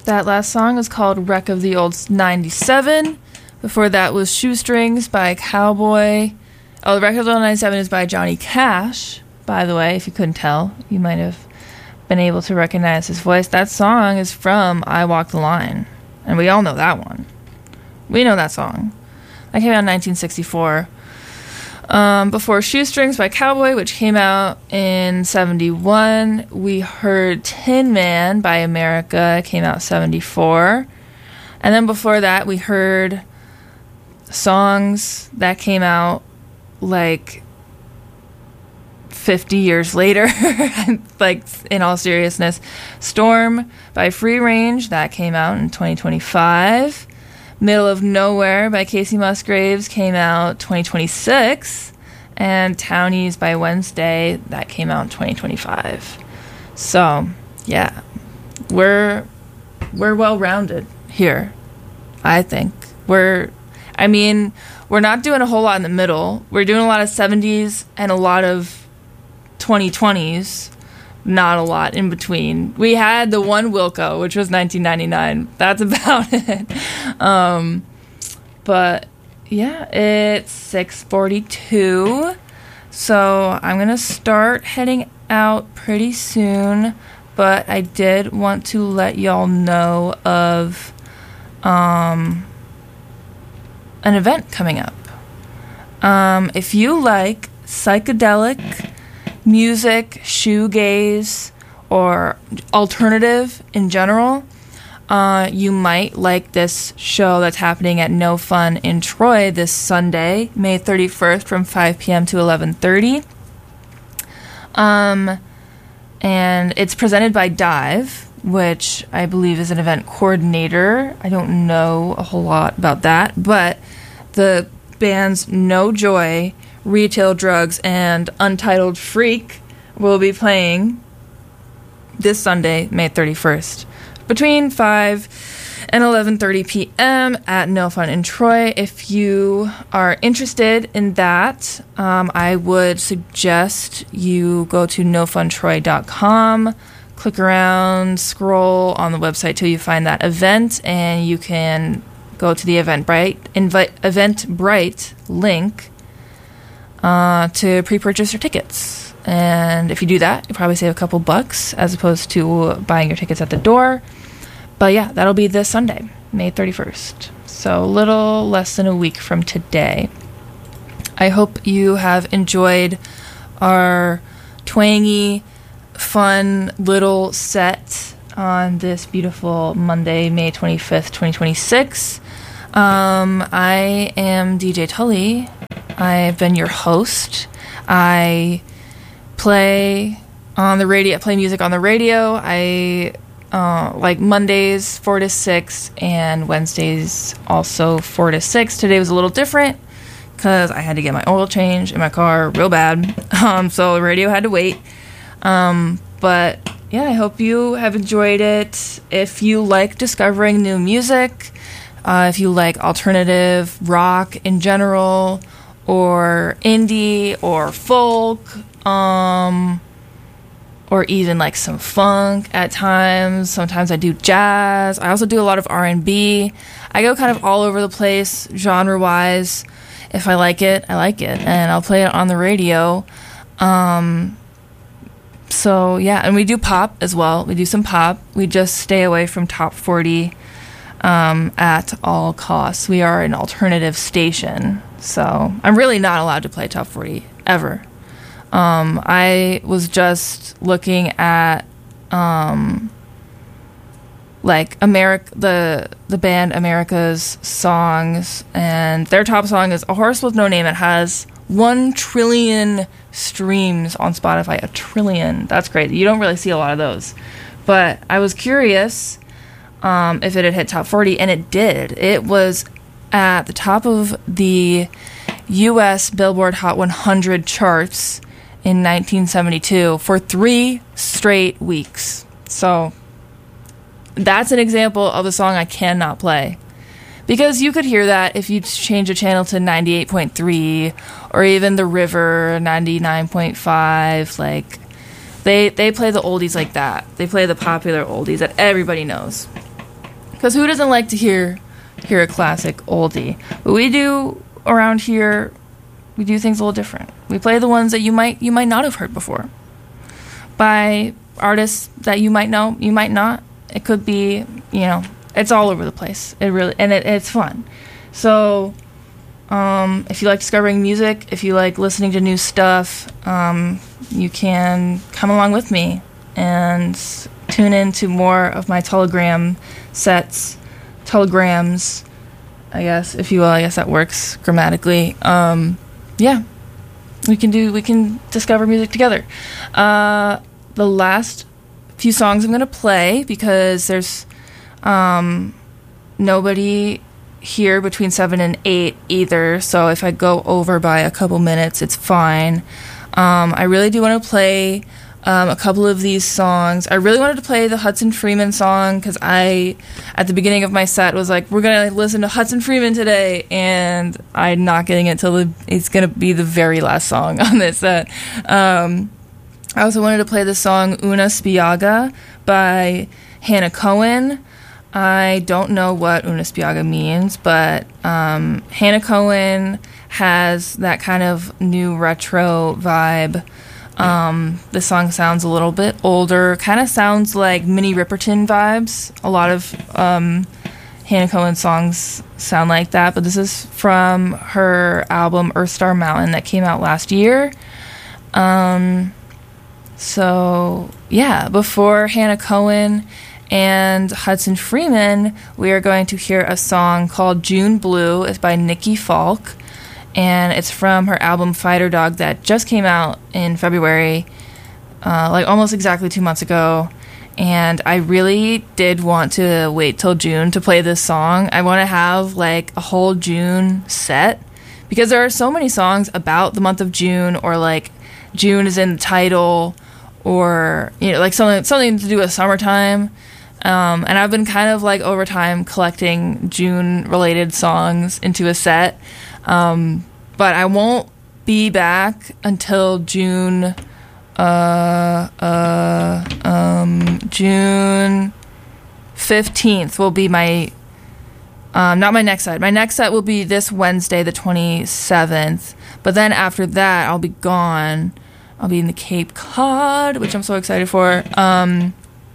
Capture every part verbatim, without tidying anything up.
That last song is called Wreck of the Old ninety-seven. Before that was Shoestrings by Cowboy. Oh, the Wreck of the Old ninety-seven is by Johnny Cash, by the way, if you couldn't tell. You might have been able to recognize his voice. That song is from I Walk the Line, and we all know that one. We know that song. That came out in nineteen sixty-four. Um, before Shoestrings by Cowboy, which came out in seventy-one, we heard Tin Man by America, came out seventy-four. And then before that, we heard songs that came out like fifty years later. Like, in all seriousness, Storm by Free Range, that came out in twenty twenty-five. Middle of Nowhere by Casey Musgraves came out twenty twenty-six, and Townies by Wednesday, that came out in twenty twenty-five. So, yeah, we're we're well-rounded here, I think. We're, I mean, we're not doing a whole lot in the middle. We're doing a lot of seventies and a lot of twenty twenties. Not a lot in between. We had the one Wilco, which was nineteen ninety-nine. That's about it. Um, but, yeah, it's six forty-two. So I'm going to start heading out pretty soon. But I did want to let y'all know of um, an event coming up. Um, if you like psychedelic music, shoegaze, or alternative in general, uh, you might like this show that's happening at No Fun in Troy this Sunday, May thirty-first, from five p.m. to eleven thirty. Um, and it's presented by Dive, which I believe is an event coordinator. I don't know a whole lot about that, but the bands No Joy, Retail Drugs, and Untitled Freak will be playing this Sunday, May thirty-first, between five and eleven thirty p.m. at No Fun in Troy. If you are interested in that, um, I would suggest you go to no fun troy dot com, click around, scroll on the website till you find that event, and you can go to the Eventbrite, invite, Eventbrite link Uh, to pre-purchase your tickets. And if you do that, you'll probably save a couple bucks as opposed to buying your tickets at the door. But yeah, that'll be this Sunday, May thirty-first. So a little less than a week from today. I hope you have enjoyed our twangy, fun little set on this beautiful Monday, May twenty-fifth, twenty twenty-six. Um, I am D J Tully. I've been your host. I play on the radio, play music on the radio. I uh, like Mondays four to six and Wednesdays also four to six. Today was a little different because I had to get my oil change in my car real bad. Um, so the radio had to wait. Um, but yeah, I hope you have enjoyed it. If you like discovering new music, uh, if you like alternative rock in general, or indie, or folk, um, or even like some funk at times. Sometimes I do jazz. I also do a lot of R and B. I go kind of all over the place, genre-wise. If I like it, I like it, and I'll play it on the radio. Um, so, yeah, and we do pop as well. We do some pop. We just stay away from top forty um, at all costs. We are an alternative station. So I'm really not allowed to play top forty ever. Um, I was just looking at um, like America, the the band America's songs, and their top song is "A Horse with No Name." It has one trillion streams on Spotify. A trillion. That's great. You don't really see a lot of those. But I was curious um, if it had hit top forty, and it did. It was at the top of the U S Billboard Hot one hundred charts in nineteen seventy-two for three straight weeks. So that's an example of a song I cannot play. Because you could hear that if you change a channel to ninety-eight point three or even The River ninety-nine point five. Like, they, they play the oldies like that. They play the popular oldies that everybody knows. Because who doesn't like to hear hear a classic oldie? But we do around here. We do things a little different. We play the ones that you might you might not have heard before, by artists that you might know, you might not. It could be, you know, it's all over the place. It really, and it, it's fun. So, um, if you like discovering music, if you like listening to new stuff, um, you can come along with me and tune in to more of my telegram sets, telegrams, I guess, if you will. I guess that works grammatically. Um, yeah, we can do, we can discover music together. Uh, the last few songs I'm going to play, because there's um, nobody here between seven and eight either, so if I go over by a couple minutes, it's fine. Um, I really do want to play um, a couple of these songs. I really wanted to play the Hudson Freeman song, because I, at the beginning of my set, was like, we're going to listen to Hudson Freeman today, and I'm not getting it till the, it's going to be the very last song on this set. Um, I also wanted to play the song Una Spiaga by Hannah Cohen. I don't know what Una Spiaga means, but um, Hannah Cohen has that kind of new retro vibe. Um, the song sounds a little bit older, kind of sounds like Minnie Riperton vibes. A lot of um, Hannah Cohen songs sound like that, but this is from her album Earthstar Mountain that came out last year. Um, so, yeah, before Hannah Cohen and Hudson Freeman, we are going to hear a song called June Blue. It's by Nikki Falk, and it's from her album Fighter Dog that just came out in February, uh, like almost exactly two months ago. And I really did want to wait till June to play this song. I want to have like a whole June set, because there are so many songs about the month of June, or like June is in the title, or, you know, like something something to do with summertime. Um, and I've been kind of like over time collecting June related songs into a set. Um, but I won't be back until June, uh, uh, um, June fifteenth will be my, um, not my next set. My next set will be this Wednesday, the twenty-seventh. But then after that, I'll be gone. I'll be in the Cape Cod, which I'm so excited for. Um,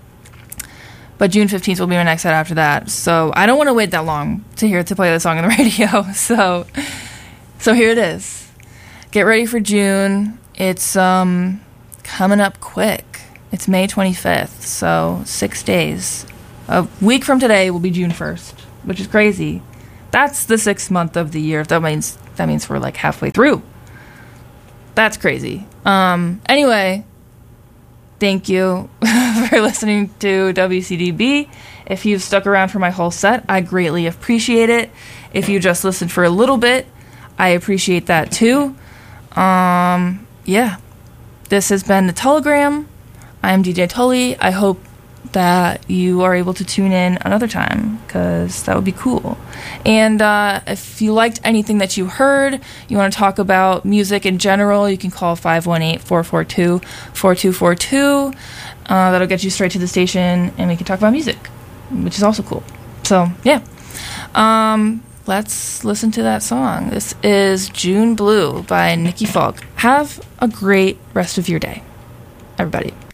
but June fifteenth will be my next set after that. So I don't want to wait that long to hear to play the song on the radio. So, so here it is. Get ready for June. It's um coming up quick. It's May twenty-fifth, so six days. A week from today will be June first, which is crazy. That's the sixth month of the year. That means that means we're like halfway through. That's crazy. Um, anyway, thank you for listening to W C D B. If you've stuck around for my whole set, I greatly appreciate it. If you just listened for a little bit, I appreciate that too. Um, yeah. This has been the Telegram. I'm D J Tully. I hope that you are able to tune in another time, because that would be cool. And uh, if you liked anything that you heard, you want to talk about music in general, you can call five one eight, four four two, four two four two. Uh, that'll get you straight to the station, and we can talk about music, which is also cool. So, yeah. Um, let's listen to that song. This is June Blue by Nikki Falk. Have a great rest of your day, everybody.